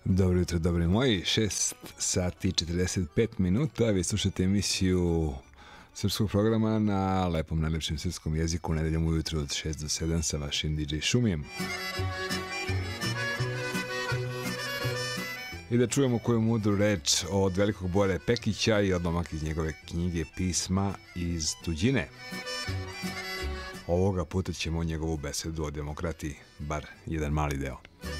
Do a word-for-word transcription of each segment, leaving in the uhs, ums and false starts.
Dobro jutro, dobri moji, šest sati i četrdeset pet minuta, vi slušate emisiju srpskog programa na lepom, najlepšem srpskom jeziku, nedeljom ujutro od šest do sedam sa vašim D J Šumijem. I da čujemo koju mudru reč od velikog Bore Pekića i odlomak iz njegove knjige Pisma iz tuđine. Ovoga puta ćemo njegovu besedu o demokratiji, bar jedan mali deo.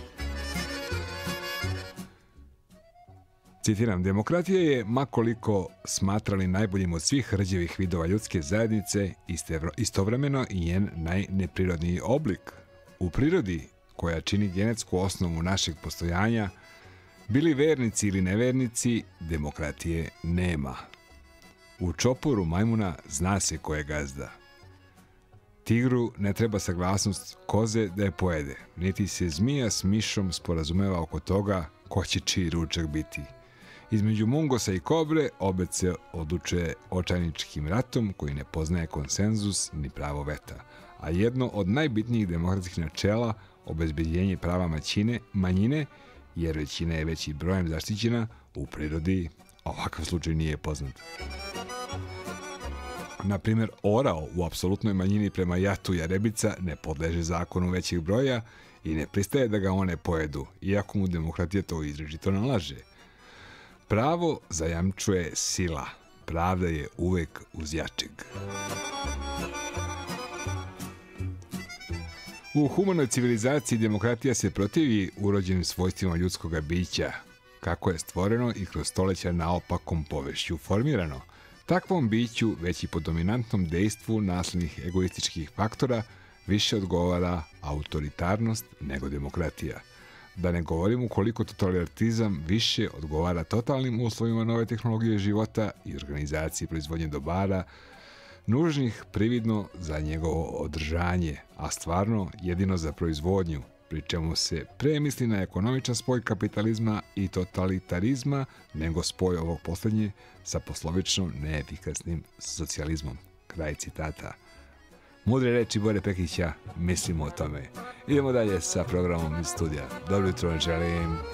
Citiram, demokratija je, makoliko smatrali najboljim od svih rđevih vidova ljudske zajednice, istovremeno i njen najneprirodniji oblik. U prirodi, koja čini genetsku osnovu našeg postojanja, bili vernici ili nevernici, demokratije nema. U čoporu majmuna zna se ko je gazda. Tigru ne treba saglasnost koze da je pojede, niti se zmija s mišom sporazumeva oko toga ko će čiji ručak biti. Između mungosa i kobre obet se odlučuje očajničkim ratom koji ne poznaje konsenzus ni pravo veta, a jedno od najbitnijih demokratskih načela, obezbeđenje prava maćine, manjine, jer većina je veći brojem zaštićena, u prirodi ovakav slučaj nije poznat. Na primjer, orao u apsolutnoj manjini prema jatu jarebica ne podleže zakonu većeg broja i ne pristaje da ga one pojedu, iako mu demokratija to izričito nalaže. Pravo zajamčuje sila, pravda je uvek uz jačeg. U humanoj civilizaciji demokratija se protivi urođenim svojstvima ljudskog bića, kako je stvoreno i kroz stoleća naopakom povešću formirano. Takvom biću, već i po dominantnom dejstvu naslednih egoističkih faktora, više odgovara autoritarnost nego demokratija. Da ne govorimo koliko totalitarizam više odgovara totalnim uslovima nove tehnologije života i organizaciji proizvodnje dobara, nužnih prividno za njegovo održanje, a stvarno jedino za proizvodnju, pri čemu se pre misli na ekonomičan spoj kapitalizma i totalitarizma, nego spoj ovog posljednje sa poslovično neefikasnim socijalizmom. Kraj citata. Mudre reči Bore Pekića, mislimo o tome. Idemo dalje sa programom iz studija. Dobro jutro, želim.